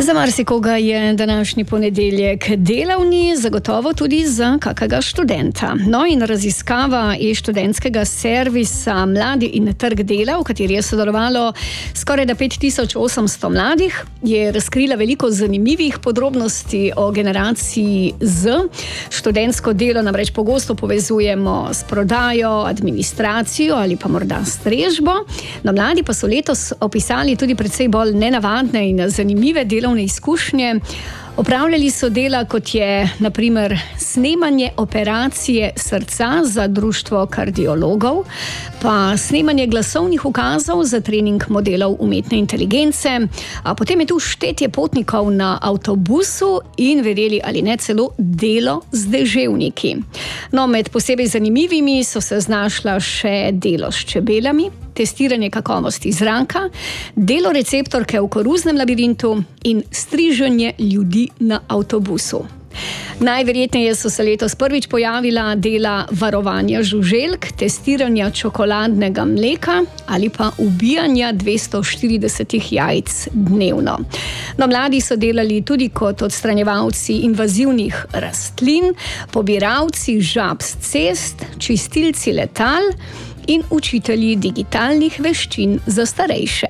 Za marsikoga je današnji ponedeljek delavni, zagotovo tudi za kakega študenta. No in raziskava študentskega servisa Mladi in trg dela, v kateri je sodelovalo skoraj 5800 mladih, je razkrila veliko zanimivih podrobnosti o generaciji Z. Študentsko delo namreč pogosto povezujemo s prodajo, administracijo ali pa morda strežbo. No, mladi pa so letos opisali tudi precej bolj nenavadne in zanimive delovne izkušnje. Opravljali so dela, kot je na primer snemanje operacije srca za društvo kardiologov, pa snemanje glasovnih ukazov za trening modelov umetne inteligence, a potem je tu štetje potnikov na avtobusu in, verjeli ali ne, celo delo z deževniki. No, med posebej zanimivimi so se znašla še delo s čebelami, testiranje kakovosti zraka, delo receptorke v koruznem labirintu in striženje ljudi na avtobusu. Najverjetneje so se letos prvič pojavila dela varovanja žuželk, testiranja čokoladnega mleka ali pa ubijanja 240 jajc dnevno. No, mladi so delali tudi kot odstranjevalci invazivnih rastlin, pobiralci žab s cest, čistilci letal in učitelji digitalnih veščin za starejše.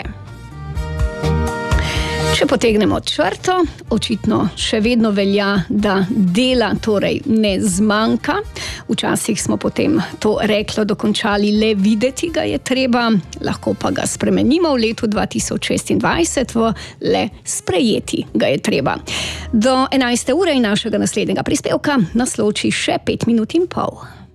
Če potegnemo črto, očitno še vedno velja, da dela torej ne zmanjka. Včasih smo potem to reklo dokončali, le videti ga je treba, lahko pa ga spremenimo v letu 2026 v le sprejeti ga je treba. Do 11. ure in našega naslednjega prispevka nas loči še 5 minut in pol.